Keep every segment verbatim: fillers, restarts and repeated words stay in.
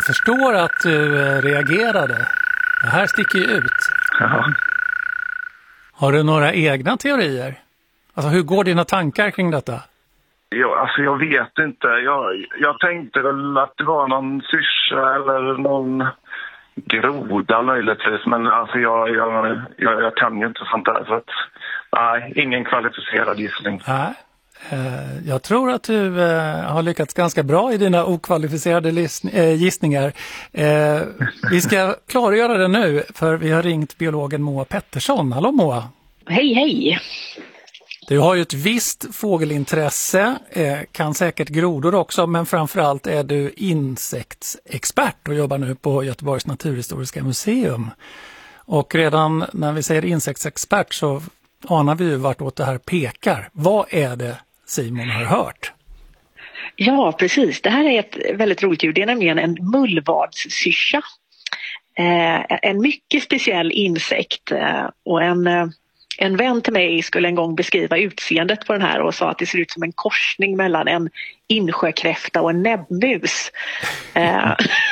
Jag förstår att du eh, reagerade. Det här sticker ju ut. Ja. Har du några egna teorier? Alltså hur går dina tankar kring detta? Ja, alltså jag vet inte. Jag, jag tänkte väl att det var någon syrsa eller någon groda möjligtvis. Men alltså jag, jag, jag, jag kan ju inte sånt där. Så att, nej, ingen kvalificerad gissning. Nej. Eh, jag tror att du eh, har lyckats ganska bra i dina okvalificerade list- eh, gissningar. Eh, vi ska klargöra det nu för vi har ringt biologen Moa Pettersson. Hallå Moa! Hej hej! Du har ju ett visst fågelintresse, eh, kan säkert grodor också, men framförallt är du insektsexpert och jobbar nu på Göteborgs naturhistoriska museum. Och redan när vi säger insektsexpert så anar vi ju vartåt det här pekar. Vad är det Simon har hört? Ja, precis. Det här är ett väldigt roligt djur. Det är nämligen en mullvadsyrsa. Eh, en mycket speciell insekt eh, och en... Eh, En vän till mig skulle en gång beskriva utseendet på den här och sa att det ser ut som en korsning mellan en insjökräfta och en näbbmus. Eh,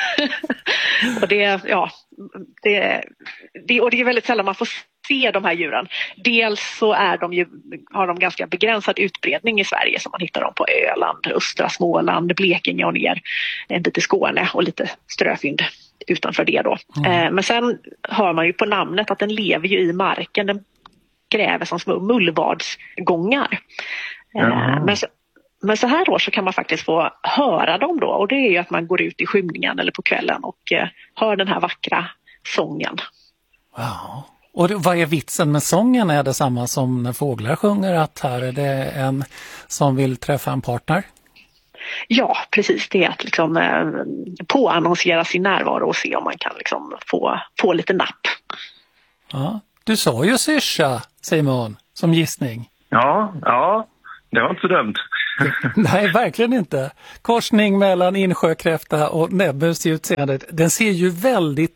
och det, ja, det, det, och det är väldigt sällan man får se de här djuren. Dels så är de ju, har de ganska begränsad utbredning i Sverige, som man hittar dem på Öland, östra Småland, Blekinge och ner en bit i Skåne och lite ströfynd utanför det då. Mm. Eh, men sen hör man ju på namnet att den lever ju i marken. Den gräver som små mullvadsgångar. Mm. Men, så, men så här då så kan man faktiskt få höra dem då. Och det är ju att man går ut i skymningen eller på kvällen och eh, hör den här vackra sången. Wow. Och det, vad är vitsen med sången? Är det samma som när fåglar sjunger, att här är det en som vill träffa en partner? Ja, precis. Det är att liksom, eh, påannonsera sin närvaro och se om man kan liksom, få, få lite napp. Ja. Du sa ju syrsa, Simon, som gissning. Ja, ja, det var inte så dumt. Nej, verkligen inte. Korsning mellan insjökräfta och näbbmus i utseendet. Den ser ju väldigt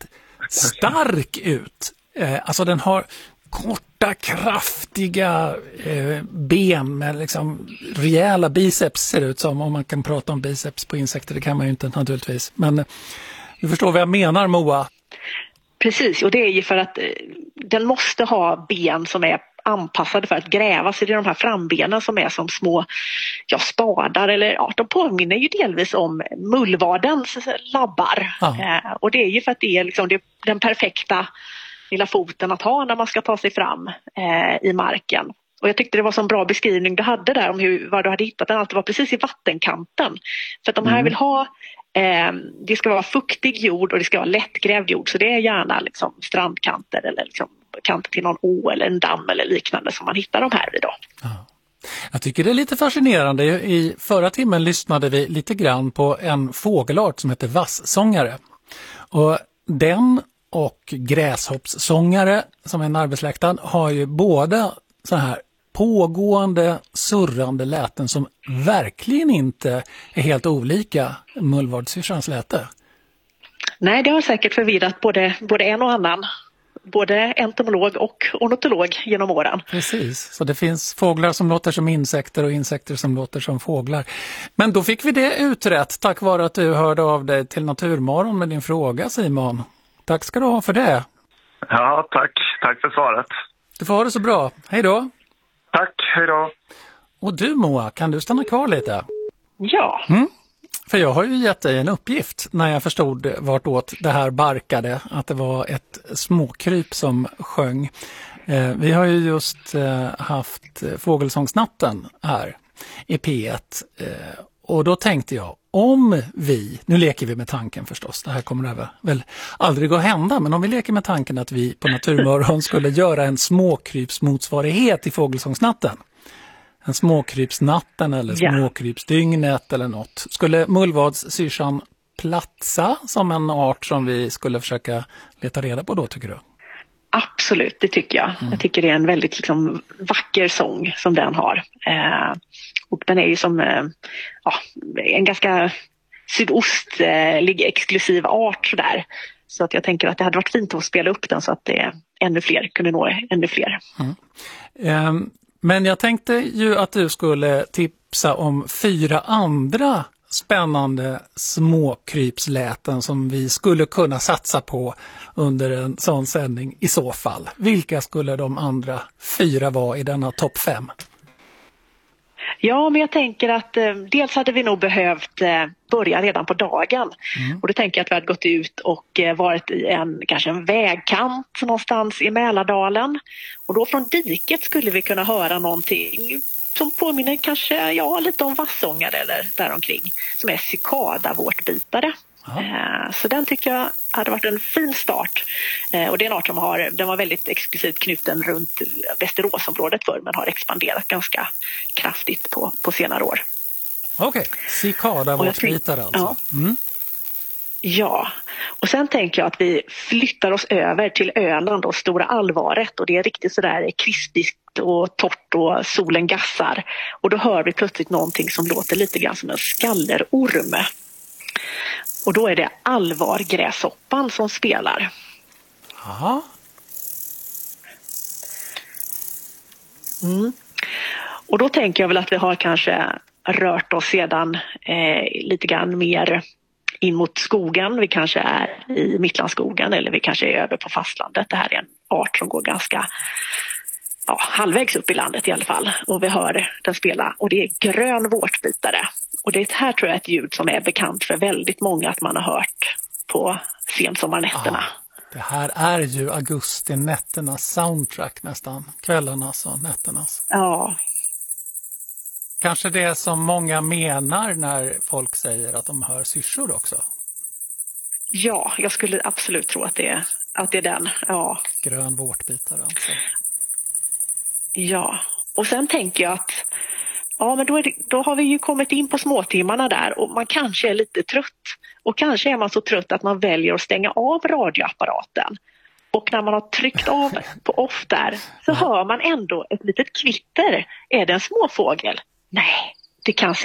stark ut. Eh, alltså den har korta, kraftiga eh, ben med liksom rejäla biceps, ser det ut som. Om man kan prata om biceps på insekter, det kan man ju inte naturligtvis. Men eh, du förstår vad jag menar, Moa. Precis, och det är ju för att eh, den måste ha ben som är anpassade för att gräva sig i de här frambenen som är som små ja, spadar. Eller, ja, de påminner ju delvis om mullvadens labbar. Eh, och det är ju för att det är liksom det, den perfekta lilla foten att ha när man ska ta sig fram eh, i marken. Och jag tyckte det var så en bra beskrivning du hade där om hur, var du hade hittat den. Allt var precis i vattenkanten. För att de här mm. vill ha Eh, det ska vara fuktig jord och det ska vara lättgrävd jord, så det är gärna liksom strandkanter eller liksom kanter till någon å eller en damm eller liknande som man hittar de här vid då. Ja. Jag tycker det är lite fascinerande. I förra timmen lyssnade vi lite grann på en fågelart som heter vassångare. Och den och gräshoppssångare som är en arbetsläktaren har ju båda så här pågående, surrande läten som verkligen inte är helt olika mullvadssyrsans läte. Nej, det har säkert förvirrat både, både en och annan. Både entomolog och ornitolog genom åren. Precis, så det finns fåglar som låter som insekter och insekter som låter som fåglar. Men då fick vi det utrett tack vare att du hörde av dig till Naturmorgon med din fråga, Simon. Tack ska du ha för det. Ja, tack. Tack för svaret. Du får ha det så bra. Hej då. Tack, hej då. Och du Moa, kan du stanna kvar lite? Ja. Mm. För jag har ju gett dig en uppgift när jag förstod vartåt det här barkade, att det var ett småkryp som sjöng. Eh, vi har ju just eh, haft Fågelsångsnatten här i P ett eh, och då tänkte jag, om vi, nu leker vi med tanken förstås, det här kommer över, väl aldrig att hända, men om vi leker med tanken att vi på Naturmorgon skulle göra en småkrypsmotsvarighet i Fågelsångsnatten. En småkrypsnatten eller ja. småkrypsdygnet eller något. Skulle mullvadssyrsan platsa som en art som vi skulle försöka leta reda på då, tycker du? Absolut, det tycker jag. Mm. Jag tycker det är en väldigt liksom, vacker sång som den har. Eh, och den är ju som eh, ja, en ganska sydostlig eh, exklusiv art sådär. Så att jag tänker att det hade varit fint att spela upp den så att det ännu fler kunde nå ännu fler. Mm. Um. Men jag tänkte ju att du skulle tipsa om fyra andra spännande småkrypsläten som vi skulle kunna satsa på under en sån sändning i så fall. Vilka skulle de andra fyra vara i denna topp fem? Ja, men jag tänker att eh, dels hade vi nog behövt eh, börja redan på dagen. Mm. Och då tänker jag att vi hade gått ut och eh, varit i en, kanske en vägkant någonstans i Mälardalen. Och då från diket skulle vi kunna höra någonting som påminner kanske ja, lite om vassångare eller däromkring. Som är cykada-vårtbitare. Eh, så den tycker jag hade varit en fin start. Eh, och det är en art som har, den var väldigt exklusivt knuten runt Västeråsområdet förr men har expanderat ganska kraftigt på, på senare år. Okej, okay. Cykada-vårtbitare alltså. Ja. Mm. Ja, och sen tänker jag att vi flyttar oss över till Öland och Stora Alvaret och det är riktigt sådär krispigt och torrt och solen gassar. Och då hör vi plötsligt någonting som låter lite grann som en skallerorm. Och då är det alvargräshoppan som spelar. Aha. Mm. Och då tänker jag väl att vi har kanske rört oss sedan eh, lite grann mer in mot skogen. Vi kanske är i Mittlandsskogen eller vi kanske är över på fastlandet. Det här är en art som går ganska ja, halvvägs upp i landet i alla fall. Och vi hör den spela och det är grön vårtbitare. Och det här tror jag är ett ljud som är bekant för väldigt många att man har hört på sensommarnätterna. Ah, det här är ju augusti-nätternas soundtrack nästan. Kvällarnas och nätternas. Ja. Kanske det som många menar när folk säger att de hör syrsor också. Ja, jag skulle absolut tro att det är, att det är den. Ja. Grön vårtbitare alltså. Ja, och sen tänker jag att ja, men då, är det, då har vi ju kommit in på småtimmarna där och man kanske är lite trött. Och kanske är man så trött att man väljer att stänga av radioapparaten. Och när man har tryckt av på off där så hör man ändå ett litet kvitter. Är det en småfågel? Nej, det kanske